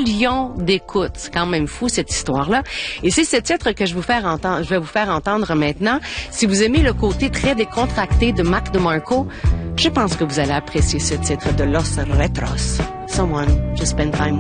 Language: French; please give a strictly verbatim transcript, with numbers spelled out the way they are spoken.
millions d'écoutes. C'est quand même fou, cette histoire-là. Et c'est ce titre que je, vous faire entendre, je vais vous faire entendre maintenant. Si vous aimez le côté très décontracté de Mac DeMarco, je pense que vous allez apprécier ce titre de Los Retros. Someone to spend time with.